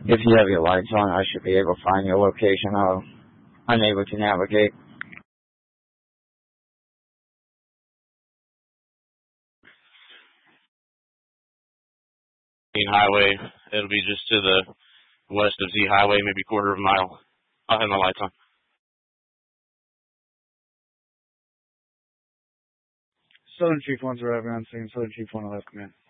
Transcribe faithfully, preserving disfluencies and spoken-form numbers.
If you have your lights on, I should be able to find your location. I'm unable to navigate. Highway. It'll be just to the west of Z Highway, maybe quarter of a mile. I'll have my lights on. Southern Chief one's arriving on scene. Southern Chief one will have command.